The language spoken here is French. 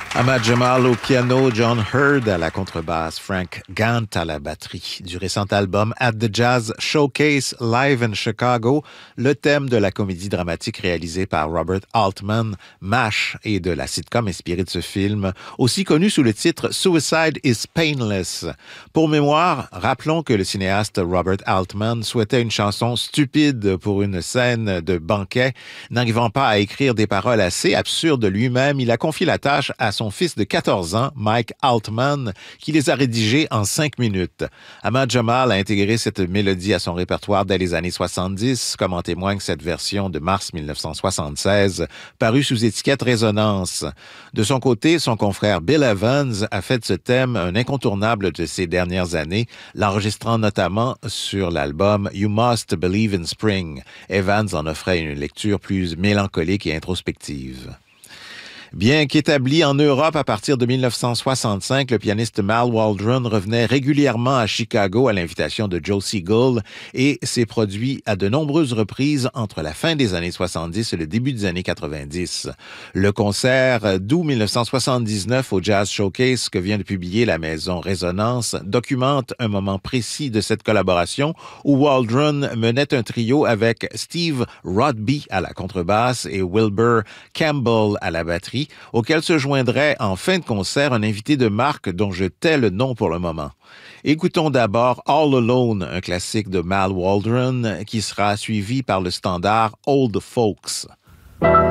Ahmad Jamal au piano, John Hurd à la contrebasse, Frank Gant à la batterie. Du récent album At the Jazz Showcase Live in Chicago, le thème de la comédie dramatique réalisée par Robert Altman, MASH, et de la sitcom inspirée de ce film, aussi connu sous le titre Suicide is Painless. Pour mémoire, rappelons que le cinéaste Robert Altman souhaitait une chanson stupide pour une scène de banquet. N'arrivant pas à écrire des paroles assez absurdes lui-même, il a confié la tâche à son fils de 14 ans, Mike Altman, qui les a rédigés en 5 minutes. Ahmad Jamal a intégré cette mélodie à son répertoire dès les années 70, comme en témoigne cette version de mars 1976, parue sous étiquette Résonance. De son côté, son confrère Bill Evans a fait de ce thème un incontournable de ces dernières années, l'enregistrant notamment sur l'album You Must Believe in Spring. Evans en offrait une lecture plus mélancolique et introspective. Bien qu'établi en Europe à partir de 1965, le pianiste Mal Waldron revenait régulièrement à Chicago à l'invitation de Joe Siegel et s'est produit à de nombreuses reprises entre la fin des années 70 et le début des années 90. Le concert d'août 1979 au Jazz Showcase que vient de publier la maison Résonance documente un moment précis de cette collaboration où Waldron menait un trio avec Steve Rodby à la contrebasse et Wilbur Campbell à la batterie, auquel se joindrait en fin de concert un invité de marque dont je tais le nom pour le moment. Écoutons d'abord All Alone, un classique de Mal Waldron qui sera suivi par le standard Old Folks.